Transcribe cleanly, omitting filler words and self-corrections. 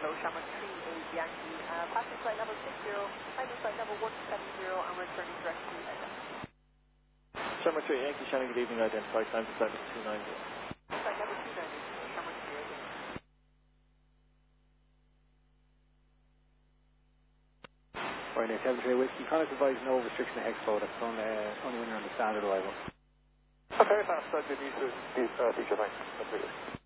Hello, Shamrock 38 Yankee. Passing flight level 60, climbing flight level 170, and returning direct to Edinburgh. Shamrock 38 Yankee, Shannon, good evening. Identified time for flight level 290. Flight level 290, Shamrock 38 Yankee. Right, now, 73 Whiskey, Connacht advised no restriction of Expo, that's only when you're on the standard arrival. Okay, fast, good news, feature, thanks.